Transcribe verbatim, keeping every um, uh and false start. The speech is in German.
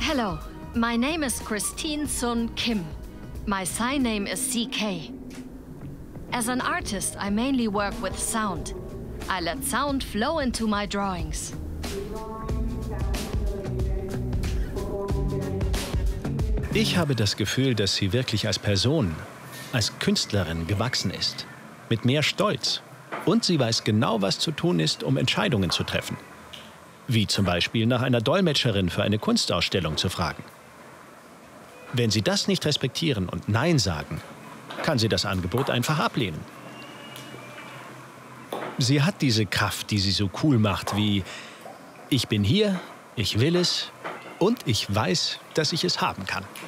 Hello, my name is Christine Sun Kim. My sign name is C K. As an artist, I mainly work with sound. I let sound flow into my drawings. Ich habe das Gefühl, dass sie wirklich als Person, als Künstlerin gewachsen ist. Mit mehr Stolz. Und sie weiß genau, was zu tun ist, um Entscheidungen zu treffen. Wie zum Beispiel nach einer Dolmetscherin für eine Kunstausstellung zu fragen. Wenn Sie das nicht respektieren und Nein sagen, kann sie das Angebot einfach ablehnen. Sie hat diese Kraft, die sie so cool macht wie: Ich bin hier, ich will es und ich weiß, dass ich es haben kann.